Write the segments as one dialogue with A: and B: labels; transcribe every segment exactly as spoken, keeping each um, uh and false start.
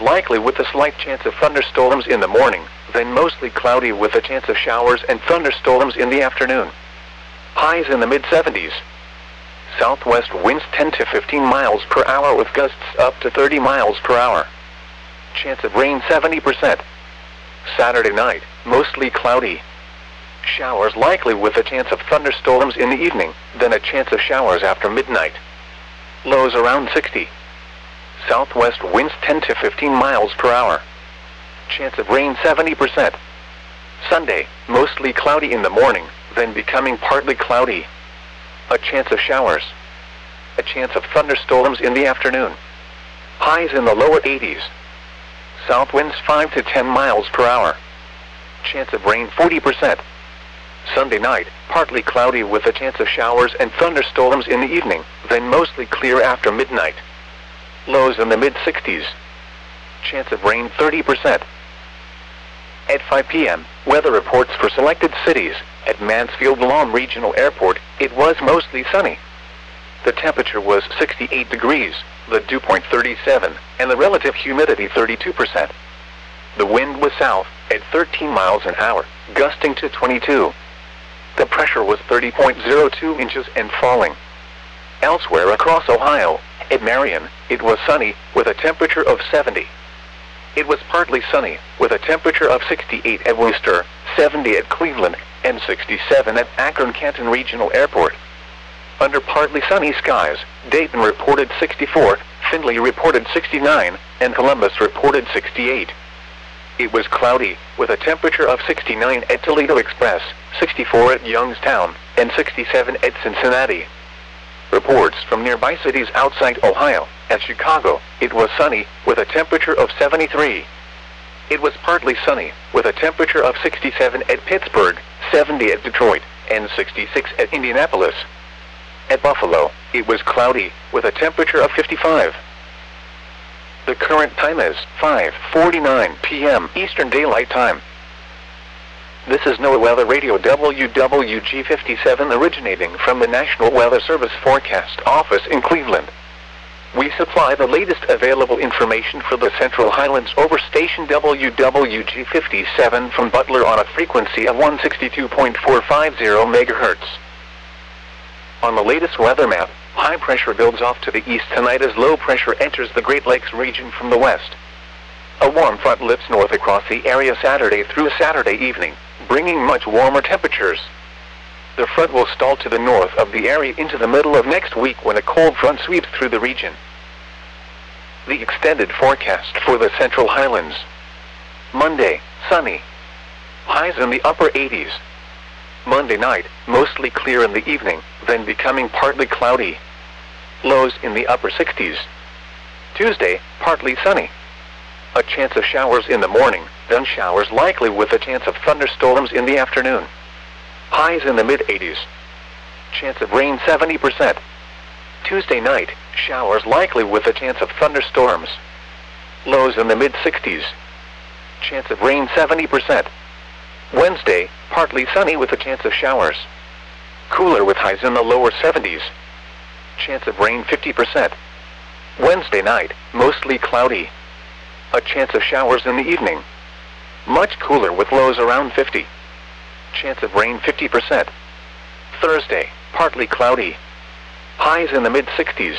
A: likely with a slight chance of thunderstorms in the morning, then mostly cloudy with a chance of showers and thunderstorms in the afternoon. Highs in the mid seventies. Southwest winds ten to fifteen miles per hour with gusts up to thirty miles per hour. Chance of rain seventy percent. Saturday night, mostly cloudy. Showers likely with a chance of thunderstorms in the evening, then a chance of showers after midnight. Lows around sixty. Southwest winds ten to fifteen miles per hour. Chance of rain seventy percent. Sunday, mostly cloudy in the morning, then becoming partly cloudy. A chance of showers. A chance of thunderstorms in the afternoon. Highs in the lower eighties. South winds five to ten miles per hour. Chance of rain forty percent. Sunday night, partly cloudy with a chance of showers and thunderstorms in the evening, then mostly clear after midnight. Lows in the mid sixties. Chance of rain thirty percent. At five p m, weather reports for selected cities. At Mansfield Lawn Regional Airport, it was mostly sunny. The temperature was sixty-eight degrees, the dew point thirty-seven, and the relative humidity thirty-two percent. The wind was south, at thirteen miles an hour, gusting to twenty-two. The pressure was thirty point zero two inches and falling. Elsewhere across Ohio, at Marion, it was sunny, with a temperature of seventy. It was partly sunny, with a temperature of sixty-eight at Worcester, seventy at Cleveland, and sixty-seven at Akron-Canton Regional Airport. Under partly sunny skies, Dayton reported sixty-four, Findlay reported sixty-nine, and Columbus reported sixty-eight. It was cloudy, with a temperature of sixty-nine at Toledo Express, sixty-four at Youngstown, and sixty-seven at Cincinnati. Reports from nearby cities outside Ohio. At Chicago, it was sunny, with a temperature of seventy-three. It was partly sunny, with a temperature of sixty-seven at Pittsburgh, seventy at Detroit, and sixty-six at Indianapolis. At Buffalo, it was cloudy, with a temperature of fifty-five. The current time is five forty-nine p m Eastern Daylight Time. This is NOAA Weather Radio W W G fifty-seven originating from the National Weather Service Forecast Office in Cleveland. We supply the latest available information for the Central Highlands over station W W G fifty-seven from Butler on a frequency of one sixty-two point four five zero megahertz. On the latest weather map, high pressure builds off to the east tonight as low pressure enters the Great Lakes region from the west. A warm front lifts north across the area Saturday through Saturday evening, bringing much warmer temperatures. The front will stall to the north of the area into the middle of next week when a cold front sweeps through the region. The extended forecast for the Central Highlands. Monday, sunny. Highs in the upper eighties. Monday night, mostly clear in the evening, then becoming partly cloudy. Lows in the upper sixties. Tuesday, partly sunny. A chance of showers in the morning, then showers likely with a chance of thunderstorms in the afternoon. Highs in the mid eighties. Chance of rain seventy percent. Tuesday night, showers likely with a chance of thunderstorms. Lows in the mid sixties. Chance of rain seventy percent. Wednesday, partly sunny with a chance of showers. Cooler with highs in the lower seventies. Chance of rain fifty percent. Wednesday night, mostly cloudy. A chance of showers in the evening. Much cooler with lows around fifty. Chance of rain fifty percent. Thursday, partly cloudy. Highs in the mid sixties.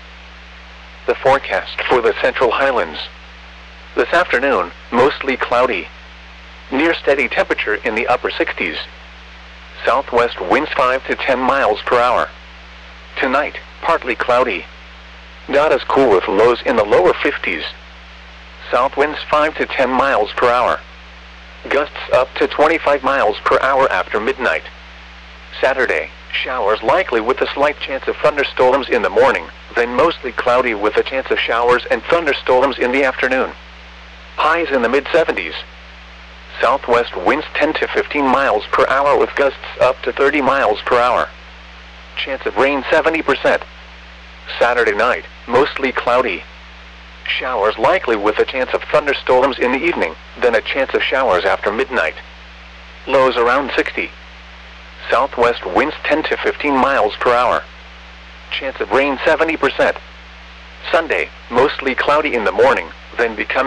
A: The forecast for the Central Highlands. This afternoon, mostly cloudy. Near steady temperature in the upper sixties. Southwest winds five to ten miles per hour. Tonight, partly cloudy. Not as cool with lows in the lower fifties. South winds five to ten miles per hour. Gusts up to twenty-five miles per hour after midnight. Saturday, showers likely with a slight chance of thunderstorms in the morning, then mostly cloudy with a chance of showers and thunderstorms in the afternoon. Highs in the mid seventies. Southwest winds ten to fifteen miles per hour with gusts up to thirty miles per hour. Chance of rain seventy percent. Saturday night, mostly cloudy. Showers likely with a chance of thunderstorms in the evening, then a chance of showers after midnight. Lows around sixty. Southwest winds ten to fifteen miles per hour. Chance of rain seventy percent. Sunday, mostly cloudy in the morning, then becoming